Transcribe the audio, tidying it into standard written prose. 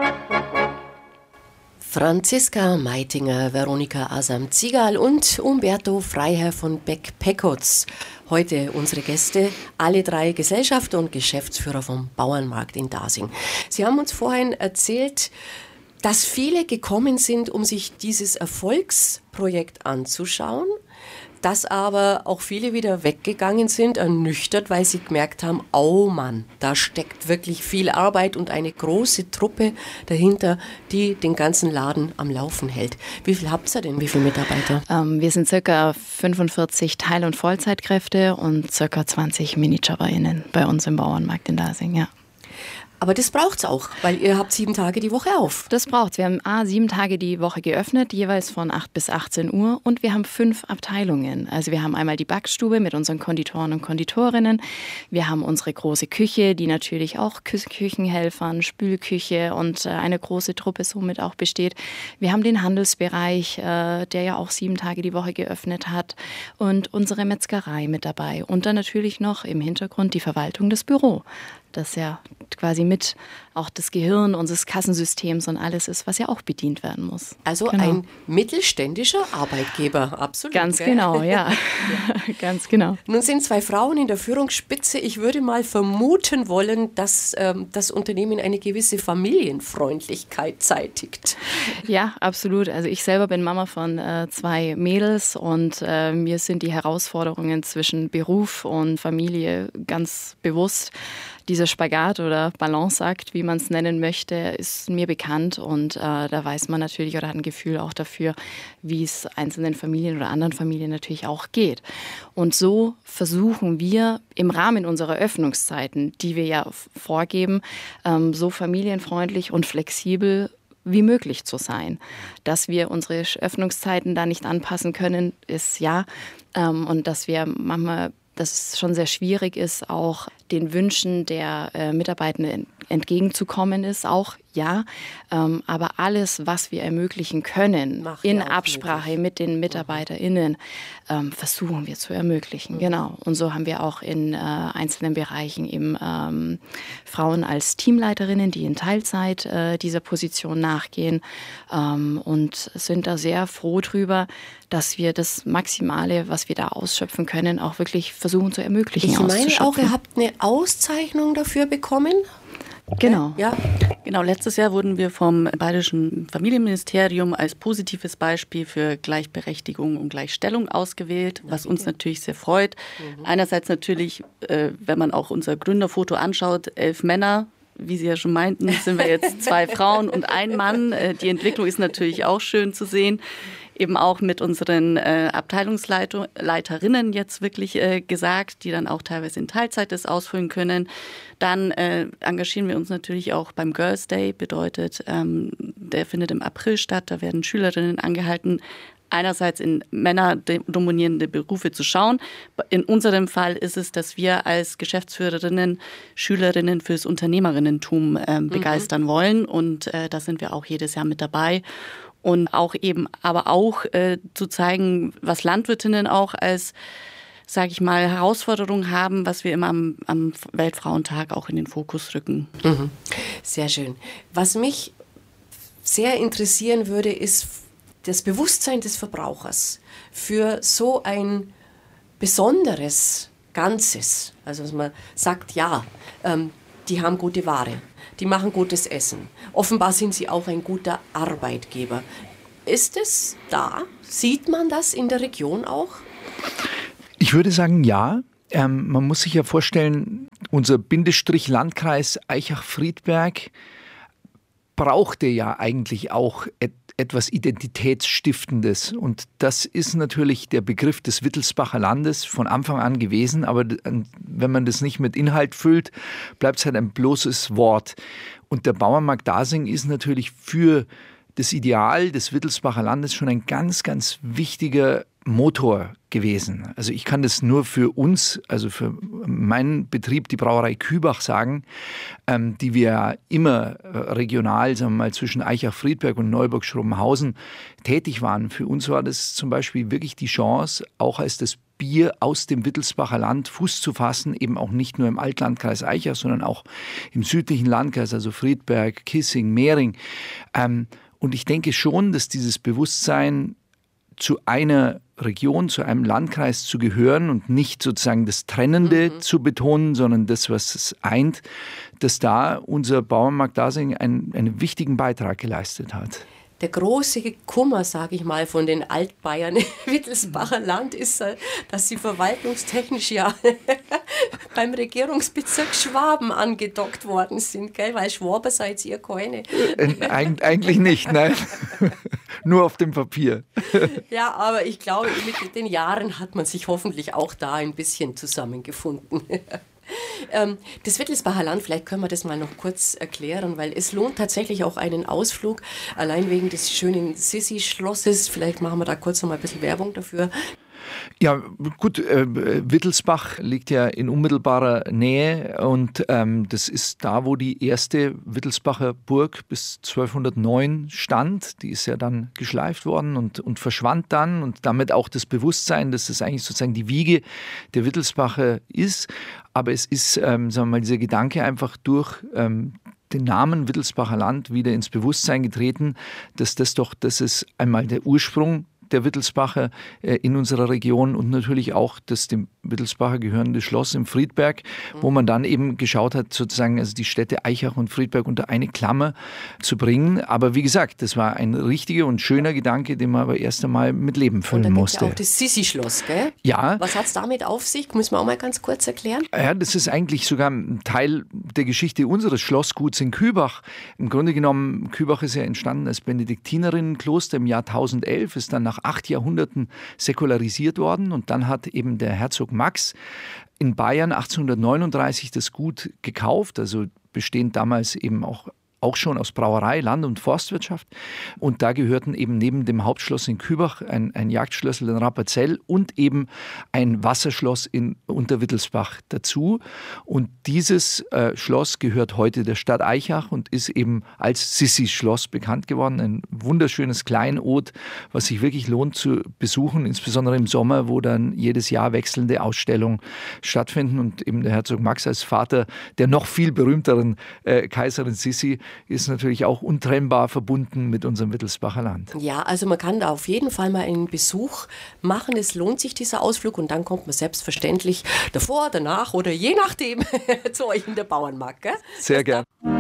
Franziska Meitinger, Veronika Asam-Ziegal und Umberto Freiherr von Beck-Pecotz. Heute unsere Gäste, alle drei Gesellschafter und Geschäftsführer vom Bauernmarkt in Dasing. Sie haben uns vorhin erzählt, dass viele gekommen sind, um sich dieses Erfolgsprojekt anzuschauen, dass aber auch viele wieder weggegangen sind, ernüchtert, weil sie gemerkt haben, oh Mann, da steckt wirklich viel Arbeit und eine große Truppe dahinter, die den ganzen Laden am Laufen hält. Wie viel habt ihr denn? Wie viele Mitarbeiter? Wir sind ca. 45 Teil- und Vollzeitkräfte und ca. 20 MiniJobberInnen bei uns im Bauernmarkt in Dasing, ja. Aber das braucht's auch, weil ihr habt 7 Tage die Woche auf. Das braucht's. Wir haben 7 Tage die Woche geöffnet, jeweils von 8 bis 18 Uhr und wir haben 5 Abteilungen. Also wir haben einmal die Backstube mit unseren Konditoren und Konditorinnen. Wir haben unsere große Küche, die natürlich auch Küchenhelfern, Spülküche und eine große Truppe somit auch besteht. Wir haben den Handelsbereich, der ja auch 7 Tage die Woche geöffnet hat und unsere Metzgerei mit dabei. Und dann natürlich noch im Hintergrund die Verwaltung des Büros. Das ja quasi mit auch das Gehirn unseres Kassensystems und alles ist, was ja auch bedient werden muss. Also genau. Ein mittelständischer Arbeitgeber, absolut. Ganz genau, ja. Ganz genau. Nun sind 2 Frauen in der Führungsspitze. Ich würde mal vermuten wollen, dass das Unternehmen eine gewisse Familienfreundlichkeit zeitigt. Ja, absolut. Also ich selber bin Mama von 2 Mädels und mir sind die Herausforderungen zwischen Beruf und Familie ganz bewusst. Dieser Spagat oder Balanceakt, wie man es nennen möchte, ist mir bekannt und da weiß man natürlich oder hat ein Gefühl auch dafür, wie es einzelnen Familien oder anderen Familien natürlich auch geht. Und so versuchen wir im Rahmen unserer Öffnungszeiten, die wir ja vorgeben, so familienfreundlich und flexibel wie möglich zu sein. Dass wir unsere Öffnungszeiten da nicht anpassen können, ist ja. Und dass wir manchmal, dass es schon sehr schwierig ist, auch den Wünschen der Mitarbeitenden entgegenzukommen ist, auch ja. Aber alles, was wir ermöglichen können, in Absprache mit den MitarbeiterInnen, versuchen wir zu ermöglichen. Genau. Und so haben wir auch in einzelnen Bereichen eben Frauen als Teamleiterinnen, die in Teilzeit dieser Position nachgehen und sind da sehr froh drüber, dass wir das Maximale, was wir da ausschöpfen können, auch wirklich versuchen zu ermöglichen. Ich meine auch, ihr habt eine Auszeichnung dafür bekommen? Genau. Ja. Genau, letztes Jahr wurden wir vom Bayerischen Familienministerium als positives Beispiel für Gleichberechtigung und Gleichstellung ausgewählt, was uns natürlich sehr freut. Einerseits natürlich, wenn man auch unser Gründerfoto anschaut, 11 Männer. Wie Sie ja schon meinten, sind wir jetzt 2 Frauen und 1 Mann. Die Entwicklung ist natürlich auch schön zu sehen. Eben auch mit unseren Abteilungsleiterinnen jetzt wirklich gesagt, die dann auch teilweise in Teilzeit das ausfüllen können. Dann engagieren wir uns natürlich auch beim Girls Day, bedeutet, der findet im April statt. Da werden Schülerinnen angehalten, einerseits in männerdominierende Berufe zu schauen. In unserem Fall ist es, dass wir als Geschäftsführerinnen Schülerinnen fürs Unternehmerinnentum begeistern wollen. Und da sind wir auch jedes Jahr mit dabei. Und auch eben, aber auch zu zeigen, was Landwirtinnen auch als, sage ich mal, Herausforderung haben, was wir immer am Weltfrauentag auch in den Fokus rücken. Mhm. Sehr schön. Was mich sehr interessieren würde, ist das Bewusstsein des Verbrauchers für so ein besonderes Ganzes. Also dass man sagt, ja, die haben gute Ware. Die machen gutes Essen. Offenbar sind sie auch ein guter Arbeitgeber. Ist es da? Sieht man das in der Region auch? Ich würde sagen, ja. Man muss sich ja vorstellen, unser Bindestrich-Landkreis Aichach-Friedberg brauchte ja eigentlich auch etwas Identitätsstiftendes. Und das ist natürlich der Begriff des Wittelsbacher Landes von Anfang an gewesen. Aber wenn man das nicht mit Inhalt füllt, bleibt es halt ein bloßes Wort. Und der Bauernmarkt Dasing ist natürlich für das Ideal des Wittelsbacher Landes schon ein ganz, ganz wichtiger Motor gewesen. Also ich kann das nur für uns, also für meinen Betrieb, die Brauerei Kübach sagen, die wir immer regional, sagen wir mal, zwischen Aichach-Friedberg und Neuburg-Schrobenhausen tätig waren. Für uns war das zum Beispiel wirklich die Chance, auch als das Bier aus dem Wittelsbacher Land Fuß zu fassen, eben auch nicht nur im Altlandkreis Aichach, sondern auch im südlichen Landkreis, also Friedberg, Kissing, Mehring. Und ich denke schon, dass dieses Bewusstsein, zu einer Region, zu einem Landkreis zu gehören und nicht sozusagen das Trennende zu betonen, sondern das, was es eint, dass da unser Bauernmarkt Dasing einen wichtigen Beitrag geleistet hat. Der große Kummer, sage ich mal, von den Altbayern im Wittelsbacher Land ist, dass sie verwaltungstechnisch ja beim Regierungsbezirk Schwaben angedockt worden sind, gell? Weil Schwaber seid ihr keine. Eigentlich nicht, nein. Nur auf dem Papier. Ja, aber ich glaube, mit den Jahren hat man sich hoffentlich auch da ein bisschen zusammengefunden. Das Wittelsbacher Land, vielleicht können wir das mal noch kurz erklären, weil es lohnt tatsächlich auch einen Ausflug, allein wegen des schönen Sissi-Schlosses. Vielleicht machen wir da kurz noch mal ein bisschen Werbung dafür. Ja, gut, Wittelsbach liegt ja in unmittelbarer Nähe und das ist da, wo die erste Wittelsbacher Burg bis 1209 stand. Die ist ja dann geschleift worden und verschwand dann und damit auch das Bewusstsein, dass das eigentlich sozusagen die Wiege der Wittelsbacher ist. Aber es ist, sagen wir mal, dieser Gedanke einfach durch den Namen Wittelsbacher Land wieder ins Bewusstsein getreten, dass das ist einmal der Ursprung der Wittelsbacher in unserer Region und natürlich auch das dem Wittelsbacher gehörende Schloss im Friedberg, wo man dann eben geschaut hat, sozusagen also die Städte Aichach und Friedberg unter eine Klammer zu bringen. Aber wie gesagt, das war ein richtiger und schöner Gedanke, den man aber erst einmal mit Leben füllen musste. Und da gibt es ja auch das Sissi-Schloss, gell? Ja. Was hat es damit auf sich? Müssen wir auch mal ganz kurz erklären. Ja, das ist eigentlich sogar ein Teil der Geschichte unseres Schlossguts in Kübach. Im Grunde genommen, Kübach ist ja entstanden als Benediktinerinnenkloster im Jahr 1011, ist dann nach 8 Jahrhunderten säkularisiert worden und dann hat eben der Herzog Max in Bayern 1839 das Gut gekauft, also bestehend damals eben auch schon aus Brauerei, Land- und Forstwirtschaft. Und da gehörten eben neben dem Hauptschloss in Kübach ein Jagdschlössel in Rapperzell und eben ein Wasserschloss in Unterwittelsbach dazu. Und dieses Schloss gehört heute der Stadt Aichach und ist eben als Sissi-Schloss bekannt geworden. Ein wunderschönes Kleinod, was sich wirklich lohnt zu besuchen, insbesondere im Sommer, wo dann jedes Jahr wechselnde Ausstellungen stattfinden. Und eben der Herzog Max als Vater der noch viel berühmteren Kaiserin Sissi ist natürlich auch untrennbar verbunden mit unserem Wittelsbacher Land. Ja, also man kann da auf jeden Fall mal einen Besuch machen. Es lohnt sich, dieser Ausflug. Und dann kommt man selbstverständlich davor, danach oder je nachdem zu euch in der Bauernmarkt. Gell? Sehr gern.